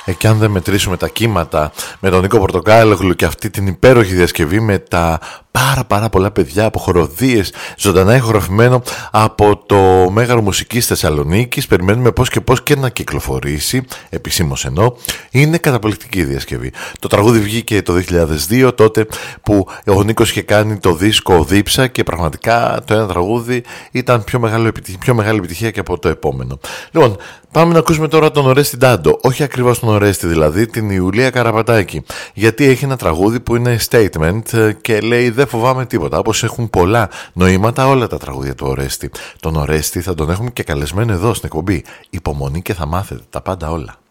Και αν δεν μετρήσουμε τα κύματα με τον Νίκο Πορτοκάλογλου και αυτή την υπέροχη διασκευή με τα πάρα πολλά παιδιά από χοροδίες, ζωντανά ηχογραφημένο από το Μέγαρο Μουσικής Θεσσαλονίκης. Περιμένουμε πώς και να κυκλοφορήσει, επισήμως εννοώ. Είναι καταπληκτική η διασκευή. Το τραγούδι βγήκε το 2002, τότε που ο Νίκος είχε κάνει το δίσκο Δίψα, και πραγματικά το ένα τραγούδι ήταν πιο μεγάλη επιτυχία και από το επόμενο. Λοιπόν, πάμε να ακούσουμε τώρα τον Ορέστη Ντάντο. Όχι ακριβώς τον Ορέστη, δηλαδή την Ιουλία Καραπατάκη. Γιατί έχει ένα τραγούδι που είναι statement και λέει δεν φοβάμαι τίποτα. Όπως έχουν πολλά νοήματα όλα τα τραγούδια του Ορέστη. Τον Ορέστη θα τον έχουμε και καλεσμένο εδώ στην εκπομπή. Υπομονή και θα μάθετε τα πάντα όλα.